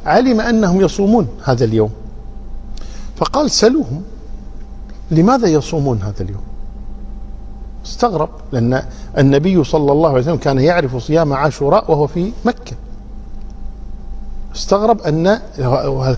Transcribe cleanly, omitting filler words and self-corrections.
علم أنهم يصومون هذا اليوم، فقال سلوهم لماذا يصومون هذا اليوم. استغرب، لأن النبي صلى الله عليه وسلم كان يعرف صيام عاشوراء وهو في مكة. استغرب أن